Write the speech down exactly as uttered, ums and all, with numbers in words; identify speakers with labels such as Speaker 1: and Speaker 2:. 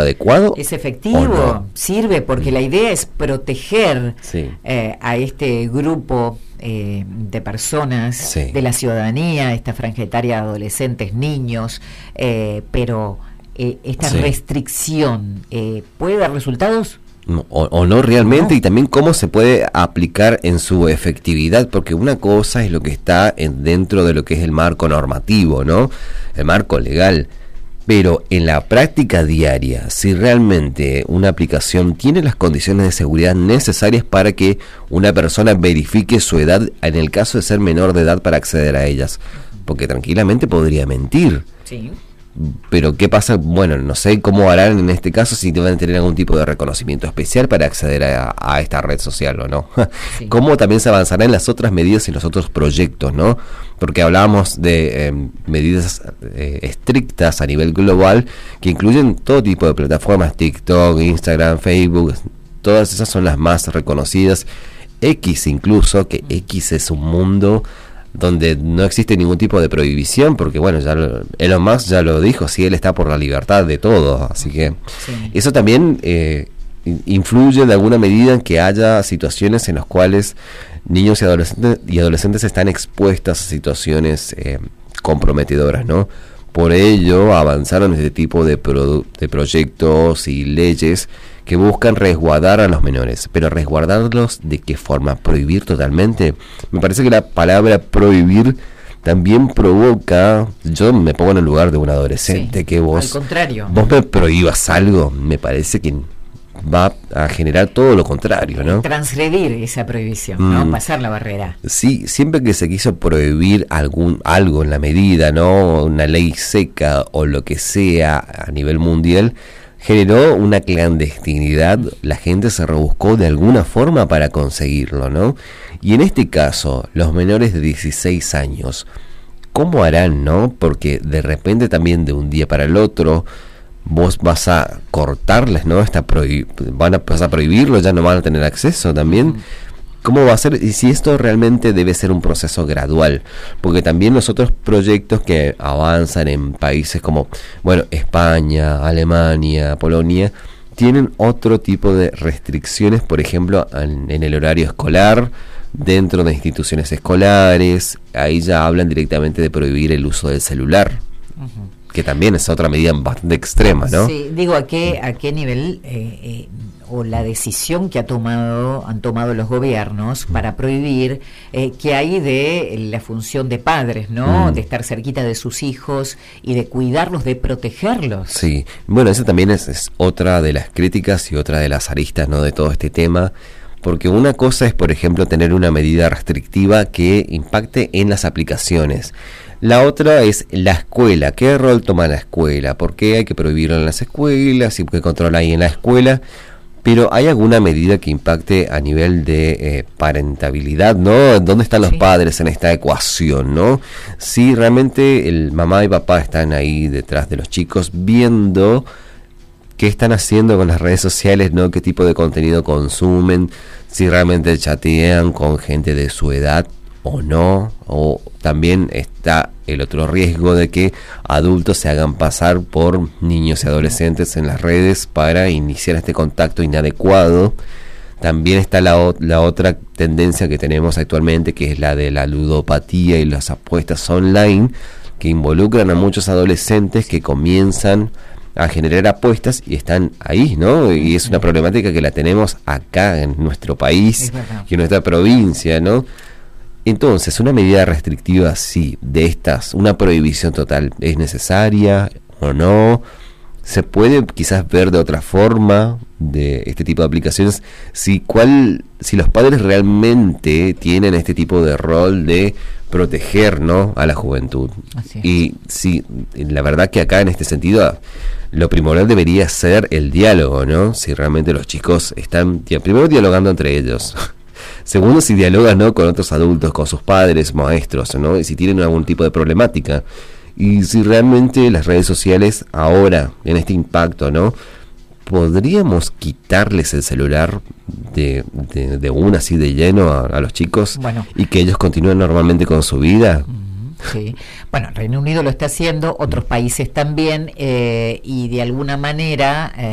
Speaker 1: adecuado?
Speaker 2: ¿Es efectivo?
Speaker 1: No?
Speaker 2: ¿Sirve? Porque la idea es proteger
Speaker 1: sí.
Speaker 2: eh, a este grupo eh, de personas,
Speaker 1: sí.
Speaker 2: de la ciudadanía, esta franja etaria de adolescentes, niños, eh, pero eh, esta sí. restricción, eh, ¿puede dar resultados?
Speaker 1: O, o no realmente,
Speaker 2: no.
Speaker 1: Y también cómo se puede aplicar en su efectividad, porque una cosa es lo que está en, dentro de lo que es el marco normativo, ¿no? El marco legal, pero en la práctica diaria, si realmente una aplicación tiene las condiciones de seguridad necesarias para que una persona verifique su edad en el caso de ser menor de edad para acceder a ellas, porque tranquilamente podría mentir.
Speaker 2: Sí.
Speaker 1: Pero ¿qué pasa? Bueno, no sé cómo harán en este caso, si deben tener algún tipo de reconocimiento especial para acceder a, a esta red social o no. Sí. ¿Cómo también se avanzará en las otras medidas y los otros proyectos, no? Porque hablábamos de eh, medidas eh, estrictas a nivel global que incluyen todo tipo de plataformas, TikTok, Instagram, Facebook, todas esas son las más reconocidas. X incluso, que X es un mundo donde no existe ningún tipo de prohibición, porque bueno, ya lo, Elon Musk ya lo dijo, si él está por la libertad de todo, así que sí. Eso también eh, influye de alguna medida en que haya situaciones en las cuales niños y adolescentes, y adolescentes están expuestas a situaciones eh, comprometedoras, ¿no? Por ello avanzaron este tipo de, pro, de proyectos y leyes que buscan resguardar a los menores. Pero resguardarlos, ¿de qué forma? ¿Prohibir totalmente? Me parece que la palabra prohibir también provoca, yo me pongo en el lugar de un adolescente, sí, que vos,
Speaker 2: al contrario,
Speaker 1: vos me prohíbas algo, me parece que va a generar todo lo contrario, ¿no?
Speaker 2: Transgredir esa prohibición,
Speaker 1: mm.
Speaker 2: ¿no? Pasar la barrera.
Speaker 1: Sí, siempre que se quiso prohibir algún algo en la medida, ¿no? Una ley seca o lo que sea a nivel mundial, generó una clandestinidad, la gente se rebuscó de alguna forma para conseguirlo, ¿no? Y en este caso, los menores de dieciséis años, ¿cómo harán, no? Porque de repente también de un día para el otro, vos vas a cortarles, ¿no? Esta prohib- van a pasar a prohibirlo, ya no van a tener acceso también. ¿Cómo va a ser? Y si esto realmente debe ser un proceso gradual, porque también los otros proyectos que avanzan en países como, bueno, España, Alemania, Polonia, tienen otro tipo de restricciones, por ejemplo, en, en el horario escolar, dentro de instituciones escolares, ahí ya hablan directamente de prohibir el uso del celular. Uh-huh. Que también es otra medida bastante extrema, ¿no?
Speaker 2: Sí, digo, ¿a qué, a qué nivel eh, eh, o la decisión que ha tomado han tomado los gobiernos para prohibir eh, qué hay de la función de padres, ¿no? Mm. De estar cerquita de sus hijos y de cuidarlos, de protegerlos.
Speaker 1: Sí, bueno, esa también es, es otra de las críticas y otra de las aristas, ¿no? De todo este tema. Porque una cosa es, por ejemplo, tener una medida restrictiva que impacte en las aplicaciones. La otra es la escuela. ¿Qué rol toma la escuela? ¿Por qué hay que prohibirlo en las escuelas? ¿Y qué control hay en la escuela? Pero ¿hay alguna medida que impacte a nivel de eh, parentabilidad, no? ¿Dónde están los sí. padres en esta ecuación, no? Si realmente el mamá y papá están ahí detrás de los chicos viendo qué están haciendo con las redes sociales, ¿no? Qué tipo de contenido consumen, si realmente chatean con gente de su edad o no, o también está el otro riesgo de que adultos se hagan pasar por niños y adolescentes en las redes para iniciar este contacto inadecuado. También está la, o- la otra tendencia que tenemos actualmente, que es la de la ludopatía y las apuestas online, que involucran a muchos adolescentes que comienzan a generar apuestas y están ahí, ¿no? Y es una problemática que la tenemos acá en nuestro país y en nuestra provincia, ¿no? Entonces, una medida restrictiva así, de estas, una prohibición total, ¿es necesaria o no? ¿Se puede quizás ver de otra forma de este tipo de aplicaciones? Si, cuál, si los padres realmente tienen este tipo de rol de proteger, ¿no?, a la juventud.
Speaker 2: Así es.
Speaker 1: Y si, la verdad que acá en este sentido, lo primordial debería ser el diálogo, ¿no? Si realmente los chicos están, primero, dialogando entre ellos. Segundo, si dialogan, ¿no?, con otros adultos, con sus padres, maestros, ¿no? Y si tienen algún tipo de problemática. Y si realmente las redes sociales ahora, en este impacto, ¿no?, podríamos quitarles el celular de, de, de una así de lleno a, a los chicos, bueno, y que ellos continúen normalmente con su vida.
Speaker 2: Sí, bueno, Reino Unido lo está haciendo, otros países también, eh, y de alguna manera... Eh,